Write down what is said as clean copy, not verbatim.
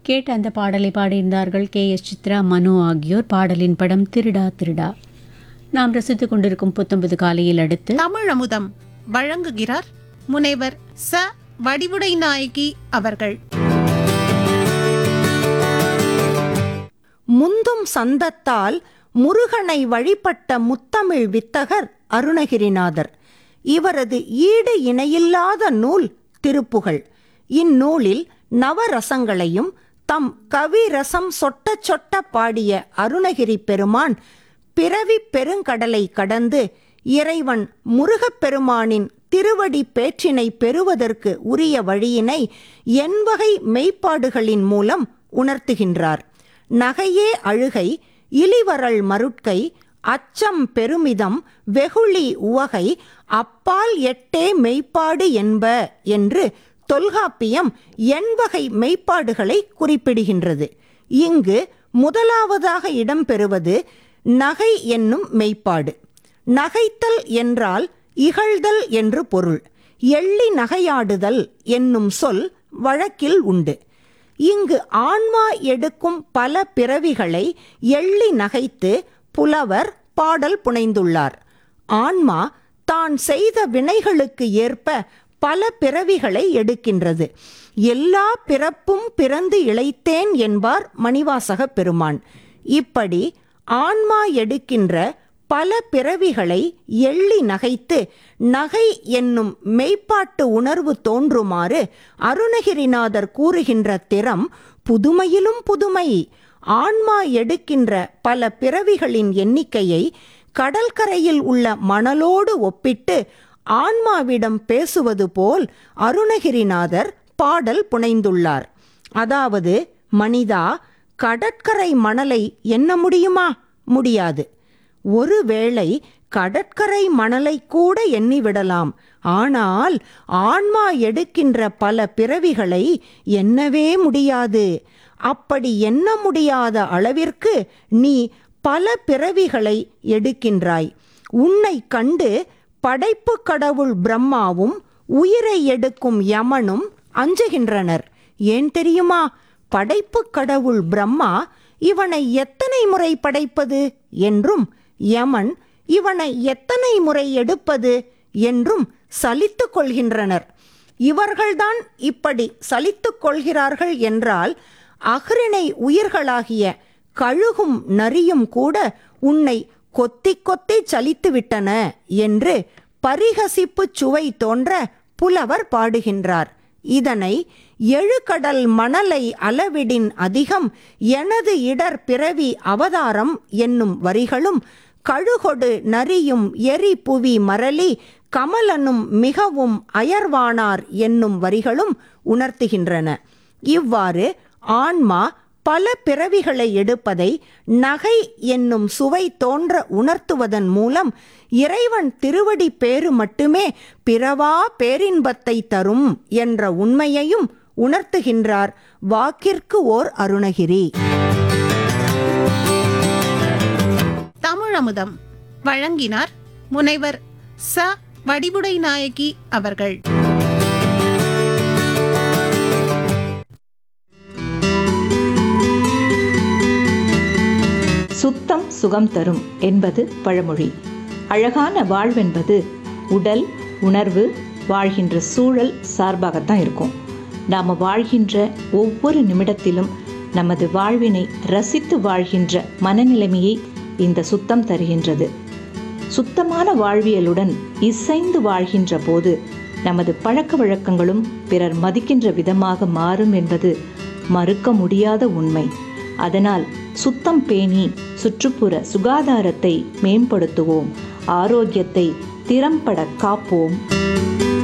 கேட்ட அந்த பாடலை பாடியிருந்தார்கள் KS சித்ரா, மனோ ஆகியோர். பாடலின் படம் திருடா திருடா. நாம் ரசித்துக் கொண்டிருக்கும் புத்தம்புது காலையில் அடுத்து தமிழ் அமுதம் வழங்குகிறார் முனைவர் ச வடிவுடை நாயகி அவர்கள். முந்தும் சந்தத்தால் முருகனை வழிபட்ட முத்தமிழ் வித்தகர் அருணகிரிநாதர். இவரது ஈடு இணையில்லாத நூல் திருப்புகழ். இந்நூலில் நவரசங்களையும் தம் கவிரசம் சொட்ட சொட்ட பாடிய அருணகிரி பெருமான் பிறவி பெருங்கடலை கடந்து இறைவன் முருகப்பெருமானின் திருவடி பேற்றினை பெறுவதற்கு உரிய வழியினை எண்வகை மெய்ப்பாடுகளின் மூலம் உணர்த்துகின்றார். நகையே அழுகை, இளிவரல் மருட்கை, அச்சம் பெருமிதம், வெகுளி உவகை, அப்பால் எட்டே மெய்ப்பாடு என்ப என்று தொல்காப்பியம் எண்வகை மெய்ப்பாடுகளை குறிப்பிடுகின்றது. இங்கு முதலாவதாக இடம்பெறுவது நகை என்னும் மெய்ப்பாடு. நகைத்தல் என்றால் இகழ்தல் என்று பொருள். எள்ளி நகையாடுதல் என்னும் சொல் வழக்கில் உண்டு. இங்கு ஆன்மா எடுக்கும் பல பிறவிகளை எள்ளி நகைத்து புலவர் பாடல் புனைந்துள்ளார். ஆன்மா தான் செய்த வினைகளுக்கு ஏற்ப பல பிறவிகளை எடுக்கின்றது. எல்லா பிறப்பும் பிறந்து இளைத்தேன் என்பார் மணிவாசக பெருமான். இப்படி ஆன்மா எடுக்கின்ற பல பிறவிகளை எள்ளி நகைத்து நகை என்னும் மெய்ப்பாட்டு உணர்வு தோன்றுமாறு அருணகிரிநாதர் கூறுகின்ற திறம் புதுமையிலும் புதுமை. ஆன்மா எடுக்கின்ற பல பிறவிகளின் எண்ணிக்கையை கடற்கரையில் உள்ள மணலோடு ஒப்பிட்டு ஆன்மாவிடம் பேசுவது போல் அருணகிரிநாதர் பாடல் புனைந்துள்ளார். அதாவது, மனிதா, கடற்கரை மணலை எண்ண முடியுமா? முடியாது. ஒருவேளை கடற்கரை மணலை கூட எண்ணிவிடலாம். ஆனால் ஆன்மா எடுக்கின்ற பல பிறவிகளை எண்ணவே முடியாது. அப்படி எண்ண முடியாத அளவிற்கு நீ பல பிறவிகளை எடுக்கின்றாய். உன்னை கண்டு படைப்பு கடவுள் பிரம்மாவும் உயிரை எடுக்கும் யமனும் அஞ்சுகின்றனர். ஏன் தெரியுமா? படைப்பு கடவுள் பிரம்மா இவனை எத்தனை முறை படைப்பது என்றும், யமன் இவனை எத்தனை முறை எடுப்பது என்றும் சலித்து கொள்கின்றனர். இவர்கள்தான் இப்படி சலித்து கொள்கிறார்கள் என்றால், அஃறிணை உயிர்களாகிய கழுகும் நரியும் கூட உன்னை கொத்தி கொத்தி சலித்து விட்டன என்று பரிகசிப்பு சுவை தோன்ற புலவர் பாடுகின்றார். இதனை எழுகடல் மணலை அளவிடின் அதிகம் எனது இடர் பிறவி அவதாரம் என்னும் வரிகளும், கழுகொடு நரியும் எரி புவி மரளி கமலனும் மிகவும் அயர்வானார் என்னும் வரிகளும் உணர்த்துகின்றன. இவ்வாறு ஆன்மா பல பிறவிகளை எடுப்பதை நகை என்னும் சுவை தோன்ற உணர்த்துவதன் மூலம் இறைவன் திருவடி பேறு மட்டுமே பிறவா பேரின்பத்தை தரும் என்ற உண்மையையும் உணர்த்துகின்றார் வாக்கிற்கு ஓர் அருணகிரி. தமிழமுதம் வழங்கினார் முனைவர் ச வடிவுடை நாயகி அவர்கள். சுத்தம் சுகம் தரும் என்பது பழமொழி. அழகான வாழ்வென்பது உடல், உணர்வு, வாழ்கின்ற சூழல் சார்பாகத்தான் இருக்கும். நாம் வாழ்கின்ற ஒவ்வொரு நிமிடத்திலும் நமது வாழ்வினை ரசித்து வாழ்கின்ற மனநிலைமையை இந்த சுத்தம் தருகின்றது. சுத்தமான வாழ்வியலுடன் இசைந்து வாழ்கின்ற போது நமது பழக்க வழக்கங்களும் பிறர் மதிக்கின்ற விதமாக மாறும் என்பது மறுக்க முடியாத உண்மை. அதனால் சுத்தம் பேணி சுற்றுப்புற சுகாதாரத்தை மேம்படுத்துவோம், ஆரோக்கியத்தை திறம்பட காப்போம்.